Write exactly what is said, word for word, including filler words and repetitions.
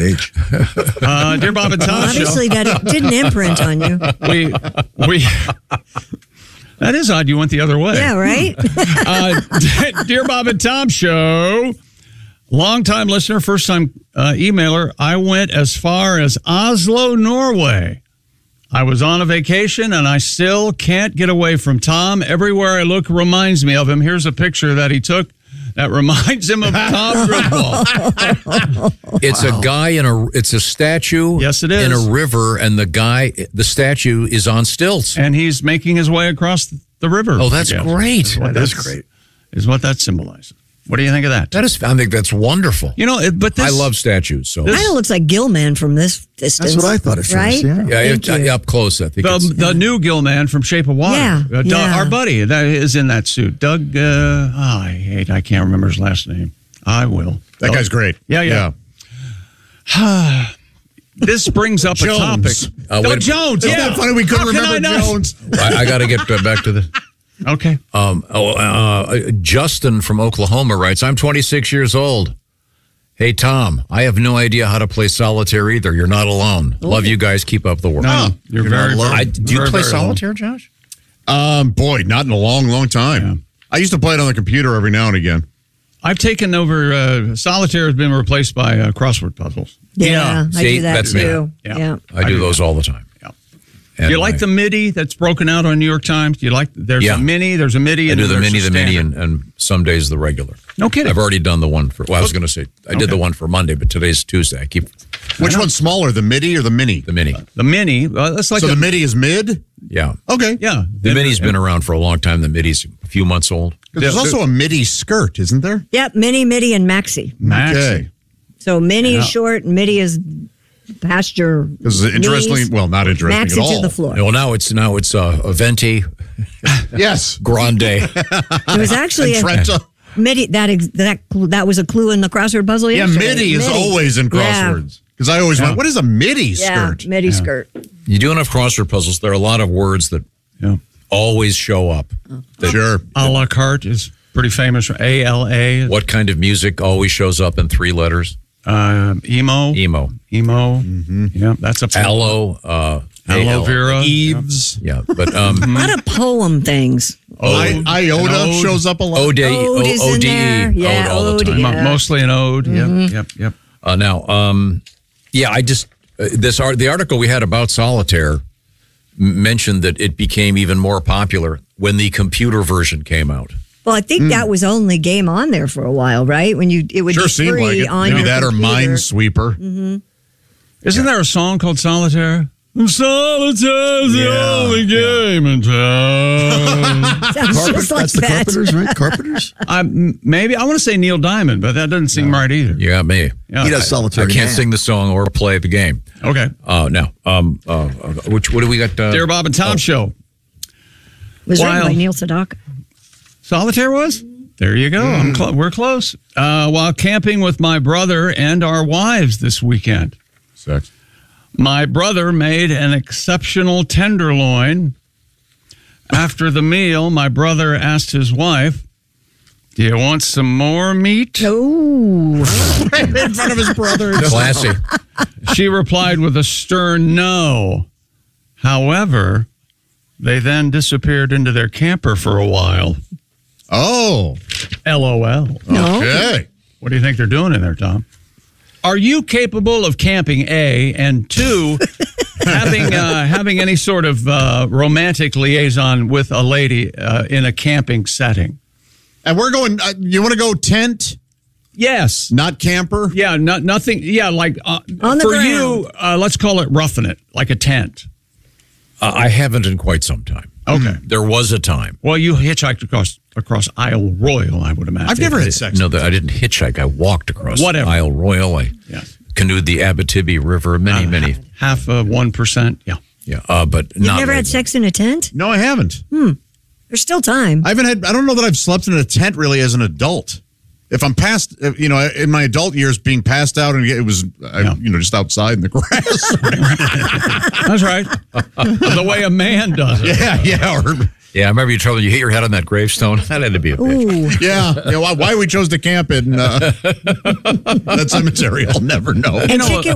age. Uh, Dear Bob and Tom Well, obviously, show. that didn't imprint on you. We, we, that is odd. You went the other way. Yeah, right? uh, Dear Bob and Tom show. Long-time listener, first-time uh, emailer. I went as far as Oslo, Norway. I was on a vacation, and I still can't get away from Tom. Everywhere I look reminds me of him. Here's a picture that he took that reminds him of Tom Griswold. It's wow. a guy in a. It's a statue. Yes, it is. In a river, and the guy, the statue, is on stilts, and he's making his way across the river. Oh, that's great. That is great. Is what that symbolizes. What do you think of that? That is, I think that's wonderful. You know, it, but this, I love statues. So kind of looks like Gilman from this distance. That's what I thought at first. Right? Yeah, yeah, it, uh, up close. I think the, it's, the new Gilman from Shape of Water. Yeah, uh, Doug, yeah. Our buddy that is in that suit. Doug. Uh, oh, I hate. I can't remember his last name. I will. That Doug. guy's great. Yeah, yeah. yeah. This brings up Jones. a topic. Uh, Doug wait, Jones. Isn't Yeah. that funny? We couldn't How can remember I not? Jones. I, I got to get back to the. Okay. Um, oh, uh, Justin from Oklahoma writes, I'm twenty-six years old. Hey, Tom, I have no idea how to play solitaire either. You're not alone. Love you guys. Keep up the work. No, you're, You're very, not alone. very, I, do you very, play very solitaire, Josh? Um, boy, not in a long, long time. Yeah. I used to play it on the computer every now and again. I've taken over. Uh, solitaire has been replaced by uh, crossword puzzles. Yeah, I See, do that that's me. too. Yeah. Yeah. I do I do those all the time. Yeah. And Do you like I- the MIDI that's broken out on New York Times? Do you like? There's Yeah. a mini. There's a MIDI. I and do the there's mini, a the mini, standard. and, and some days the regular. No kidding. I've already done the one for, well, I was going to say, I did Okay. the one for Monday, but today's Tuesday. I keep Which one's smaller, the MIDI or the mini? the mini. The mini. Uh, that's like so a, the MIDI is mid? Yeah. Okay. Yeah. The mini's been around for a long time. The midi's a few months old. There's Yeah, also a MIDI skirt, isn't there? Yep, mini, midi, and maxi. Maxi. Okay. So mini Yeah. is short, and midi is past your This is interestingly, knees, well, not interesting maxi at all. to the floor. Well, now it's now it's uh, a Venti Yes. Grande. It was actually And a Trenta. midi. That ex, that that was a clue in the crossword puzzle. Yeah, yesterday. MIDI is always in Yeah. crosswords. Because I always Yeah. went, what is a MIDI Yeah, skirt? midi skirt. You do enough crossword puzzles, there are a lot of words that Yeah. always show up. That- Sure. A la carte is pretty famous. A L A. What kind of music always shows up in three letters? Uh, emo. Emo. Emo. Yeah, that's a Aloe. Uh, Aloe A L. vera. Eves. Yeah, but um, A lot of poem things. I, iota an ode. shows up a lot. O D E. Ode is in there. Yeah, all the ode, time. yeah. Mo- mostly an ode. Yep. Yep. Yep. Uh, now, um, yeah, I just uh, this art the article we had about solitaire m- mentioned that it became even more popular when the computer version came out. Well, I think that was only game on there for a while, right? When you it would Sure be seemed free like it. on Maybe your that or computer. Minesweeper. Isn't there a song called Solitaire? Solitaire's the Yeah, only game in town. Sounds Carpet, just like that's the that. Carpenters, right? Carpenters? I, m- maybe I want to say Neil Diamond, but that doesn't seem right either. You got me. Yeah. He does solitaire. I can't now. sing the song or play the game. Okay. Uh, now, um, uh, which what do we got? Uh, Dear Bob and Tom show. Was written While- by Neil Sedaka. Solitaire was? There you go. I'm cl- we're close. Uh, while camping with my brother and our wives this weekend, Sex. my brother made an exceptional tenderloin. After the meal, my brother asked his wife, "Do you want some more meat?" Oh, In front of his brother. Classy. She replied with a stern no. However, they then disappeared into their camper for a while. Oh. LOL. no. Okay. What do you think they're doing in there, Tom? Are you capable of camping, A, and two, having uh, having any sort of uh, romantic liaison with a lady uh, in a camping setting? And we're going, uh, you want to go tent, Yes. not camper? Yeah, not, nothing. Yeah, like uh, On the for ground. you, uh, let's call it roughing it, like a tent. Uh, I haven't in quite some time. Okay. There was a time. Well, you hitchhiked across across Isle Royal, I would imagine. I've never had sex. No, that I didn't hitchhike. I walked across Whatever. Isle Royal. I Yeah. canoed the Abitibi River. Many, Uh, many. Half of one percent. Yeah. Yeah, uh, but You've not never had lately. sex in a tent? No, I haven't. There's still time. I haven't had, I don't know that I've slept in a tent really as an adult. If I'm past, uh, you know, in my adult years being passed out and it was, uh, Yeah. you know, just outside in the grass. That's right. The way a man does it. yeah, yeah. Or, Yeah, I remember you told me you hit your head on that gravestone. That had to be a bitch. Ooh. yeah. yeah why, why we chose to camp in uh, that cemetery, I'll never know. And know, ticket